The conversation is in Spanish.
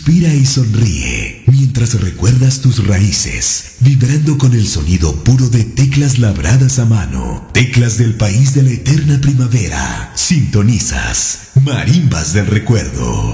Suspira y sonríe mientras recuerdas tus raíces, vibrando con el sonido puro de teclas labradas a mano, teclas del país de la eterna primavera. Sintonizas Marimbas del Recuerdo.